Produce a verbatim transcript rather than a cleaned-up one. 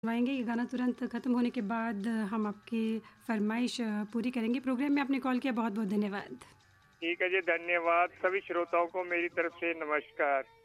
वाएँगे ये गाना तुरंत ख़त्म होने के बाद हम आपकी फ़रमाइश पूरी करेंगे। प्रोग्राम में आपने कॉल किया बहुत-बहुत धन्यवाद। ठीक है जी, धन्यवाद। सभी श्रोताओं को मेरी तरफ से नमस्कार।